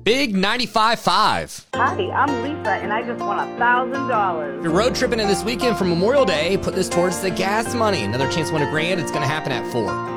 Big 95.5. Hi, I'm Lisa, and I just won $1,000. If you're road tripping in this weekend for Memorial Day, put this towards the gas money. Another chance to win $1,000. It's going to happen at 4.